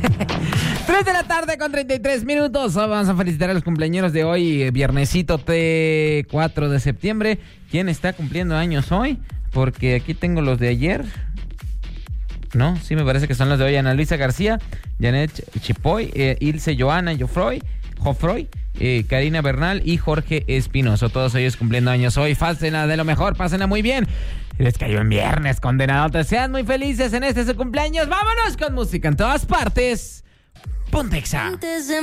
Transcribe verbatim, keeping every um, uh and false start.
tres de la tarde con treinta y tres minutos. Vamos a felicitar a los cumpleaños de hoy, viernesito T cuatro de septiembre. ¿Quién está cumpliendo años hoy? Porque aquí tengo los de ayer. No, sí me parece que son los de hoy. Ana Luisa García, Janet Chipoy, eh, Ilse Joana Jofroy, Jofroy, eh, Karina Bernal y Jorge Espinoso. Todos ellos cumpliendo años hoy. Pásenla de lo mejor, pásenla muy bien. Les cayó en viernes, condenados. Sean muy felices en este su cumpleaños. Vámonos con música en todas partes. Ponte Exa.